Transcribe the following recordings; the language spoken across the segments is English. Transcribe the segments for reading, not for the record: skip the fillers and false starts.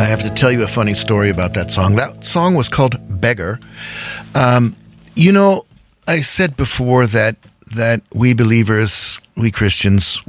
I have to tell you a funny story about that song. That song was called Beggar. I said before that we believers, we Christians,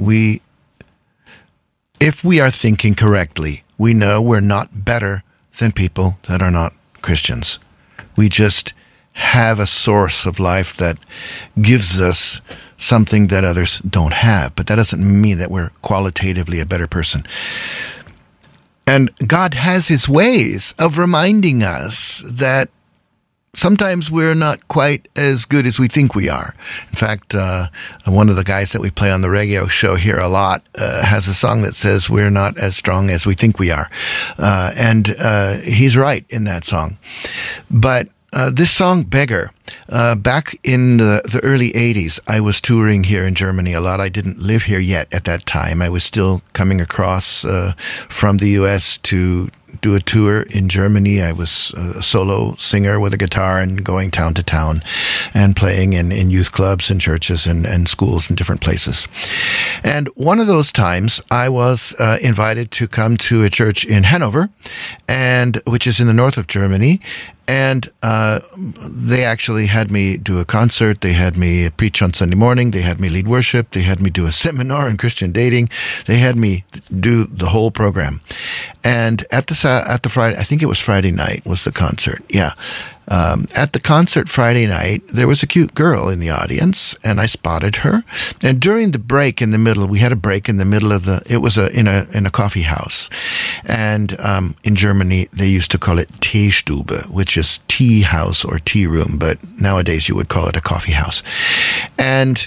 if we are thinking correctly, we know we're not better than people that are not Christians. We just have a source of life that gives us something that others don't have. But that doesn't mean that we're qualitatively a better person. And God has his ways of reminding us that sometimes we're not quite as good as we think we are. In fact, one of the guys that we play on the radio show here a lot has a song that says we're not as strong as we think we are. And he's right in that song. But this song, Beggar, back in the early 80s, I was touring here in Germany a lot. I didn't live here yet at that time. I was still coming across from the U.S. to do a tour in Germany. I was a solo singer with a guitar and going town to town and playing in youth clubs and churches and schools and different places. And one of those times I was invited to come to a church in Hanover, which is in the north of Germany. And they actually had me do a concert. They had me preach on Sunday morning. They had me lead worship. They had me do a seminar on Christian dating. They had me do the whole program. And at the Friday, I think it was Friday night was the concert. Yeah. At the concert Friday night, there was a cute girl in the audience, and I spotted her. And during the break in the middle, we had a break in the middle of it was in a coffee house. And in Germany, they used to call it Teestube, which is tea house or tea room, but nowadays you would call it a coffee house. And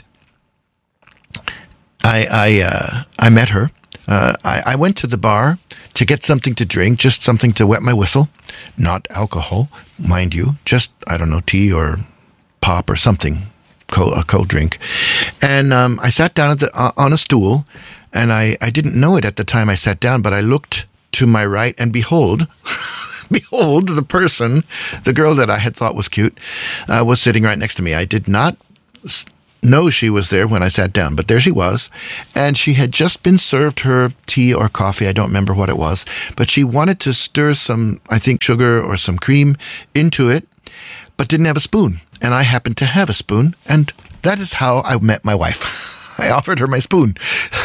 I met her. I went to the bar to get something to drink, just something to wet my whistle. Not alcohol, mind you, just, I don't know, tea or pop or something, a cold drink. And I sat down on a stool, and I didn't know it at the time I sat down, but I looked to my right, and behold, the person, the girl that I had thought was cute, was sitting right next to me. I did not know she was there when I sat down, but there she was, and she had just been served her tea or coffee, I don't remember what it was, but she wanted to stir some, I think, sugar or some cream into it, but didn't have a spoon, and I happened to have a spoon, and that is how I met my wife. I offered her my spoon,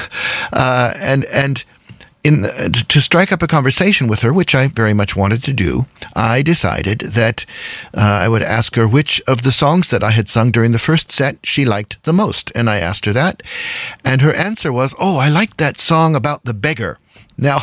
to strike up a conversation with her, which I very much wanted to do, I decided that I would ask her which of the songs that I had sung during the first set she liked the most. And I asked her that. And her answer was, "Oh, I liked that song about the beggar." Now,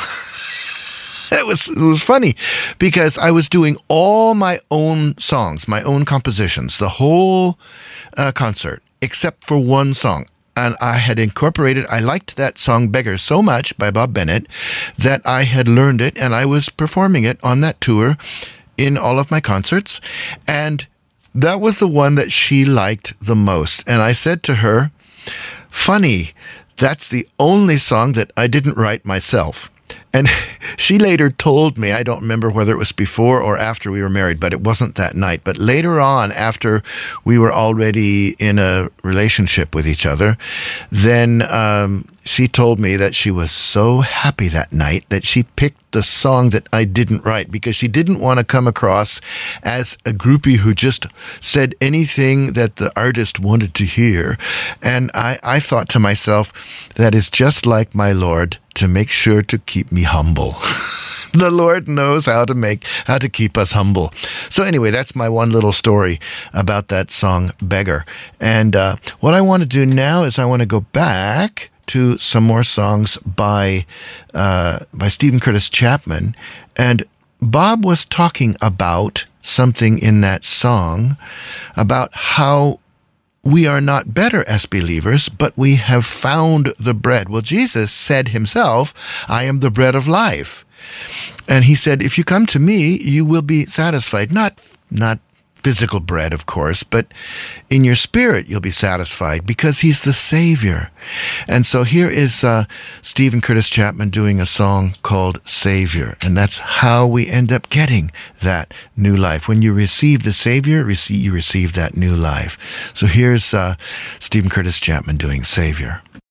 it was funny because I was doing all my own songs, my own compositions, the whole concert, except for one song. And I had I liked that song Beggar so much by Bob Bennett that I had learned it, and I was performing it on that tour in all of my concerts. And that was the one that she liked the most. And I said to her, "Funny, that's the only song that I didn't write myself." And she later told me, I don't remember whether it was before or after we were married, but it wasn't that night. But later on, after we were already in a relationship with each other, then she told me that she was so happy that night that she picked the song that I didn't write because she didn't want to come across as a groupie who just said anything that the artist wanted to hear. And I thought to myself, that is just like my Lord, to make sure to keep me humble. The Lord knows how to keep us humble. So anyway, that's my one little story about that song, Beggar. And what I want to do now is I want to go back to some more songs by Steven Curtis Chapman. And Bob was talking about something in that song about how we are not better as believers, but we have found the bread. Well, Jesus said himself, "I am the bread of life." And he said, if you come to me, you will be satisfied. Not physical bread, of course, but in your spirit you'll be satisfied because he's the Savior. And so here is Steven Curtis Chapman doing a song called Savior, and that's how we end up getting that new life. When you receive the Savior, you receive that new life. So here's Steven Curtis Chapman doing Savior.